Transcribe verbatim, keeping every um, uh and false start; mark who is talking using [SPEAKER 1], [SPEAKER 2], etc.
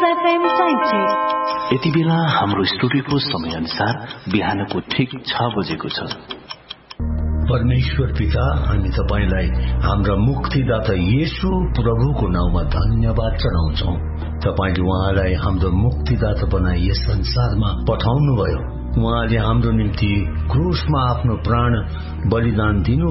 [SPEAKER 1] FM time check.
[SPEAKER 2] यति बेला हाम्रो स्टुडियोको समय अनुसार बिहानको ठिक छ बजेको छ।
[SPEAKER 3] परमेश्वर पिता, हामी तपाईलाई हाम्रा मुक्तिदाता येशू प्रभुको नाउँमा धन्यवाद चढाउँछौं। तपाईले उहाँलाई हाम्रो मुक्तिदाता बनाई यस संसारमा पठाउनुभयो। उहाँले हाम्रो निम्ति क्रुसमा आफ्नो प्राण बलिदान दिनु